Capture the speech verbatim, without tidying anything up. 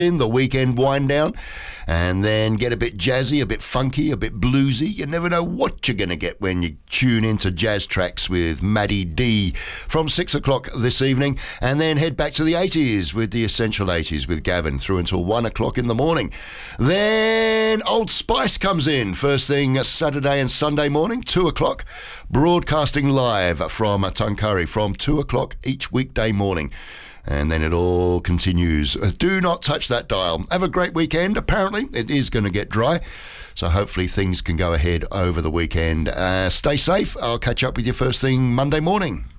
in the weekend wind down, and then get a bit jazzy, a bit funky, a bit bluesy. You never know what you're going to get when you tune into Jazz Tracks with Maddie D from six o'clock this evening, and then head back to the eighties with the Essential eighties with Gavin through until one o'clock in the morning. Then Old Spice comes in first thing Saturday and Sunday morning, two o'clock, broadcasting live from Tuncurry from two o'clock each weekday morning. And then it all continues. Do not touch that dial. Have a great weekend. Apparently, it is going to get dry, so hopefully things can go ahead over the weekend. Uh, stay safe. I'll catch up with you first thing Monday morning.